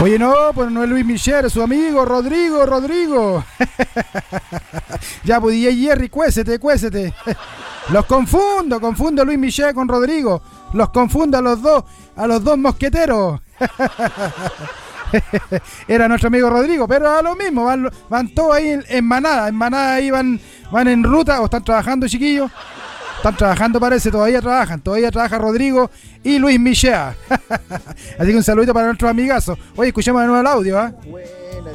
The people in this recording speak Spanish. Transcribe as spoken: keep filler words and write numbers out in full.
Oye, no, pues no es Luis Michel, es su amigo, Rodrigo, Rodrigo. Ya, pues D J Jerry, cuésete, cuésete. Los confundo, confundo a Luis Michel con Rodrigo. Los confundo a los dos, a los dos mosqueteros. Era nuestro amigo Rodrigo, pero a lo mismo, van, van todos ahí en, en manada, en manada ahí van, van en ruta o están trabajando, chiquillos. Están trabajando, parece, todavía trabajan, todavía trabaja Rodrigo y Luis Michel. Así que un saludito para nuestros amigazos. Oye, escuchemos de nuevo el audio, ¿ah? ¿eh?